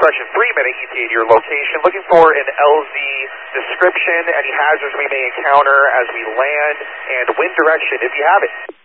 correction, 3-minute ETA to your location. Looking for an LZ description, any hazards we may encounter as we land, and wind direction if you have it.